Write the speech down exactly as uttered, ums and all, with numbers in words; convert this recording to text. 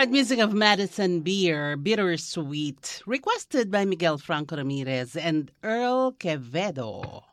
heard music of Madison Beer, Bittersweet, requested by Miguel Franco Ramirez and Earl Quevedo.